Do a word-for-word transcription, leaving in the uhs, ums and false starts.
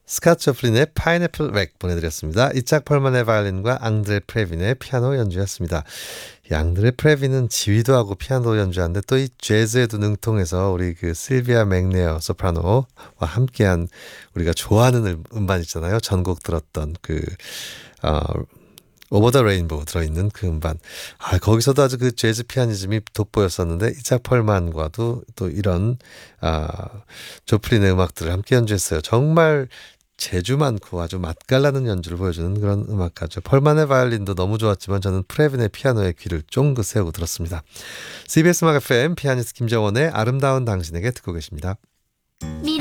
스캇 조플린의 파인애플 웩 보내드렸습니다. 이짝 펄만의 바이올린과 앙드레 프레빈의 피아노 연주였습니다. 이 앙드레 프레빈은 지휘도 하고 피아노 연주하는데 또 이 재즈에도 능통해서 우리 그 실비아 맥네어 소프라노와 함께한 우리가 좋아하는 음- 음반 있잖아요. 전곡 들었던 그 어, 오버 더 레인보우 들어있는 그 음반. 아, 거기서도 아주 그 재즈 피아니즘이 돋보였었는데 이짝 펄만과도 또 이런 아, 조플린의 음악들을 함께 연주했어요. 정말 재주 많고 아주 맛깔나는 연주를 보여주는 그런 음악가죠. 펄만의 바이올린도 너무 좋았지만 저는 프레빈의 피아노에 귀를 쫑긋 세우고 들었습니다. 씨비에스 음악 에프엠 피아니스트 김정원의 아름다운 당신에게 듣고 계십니다.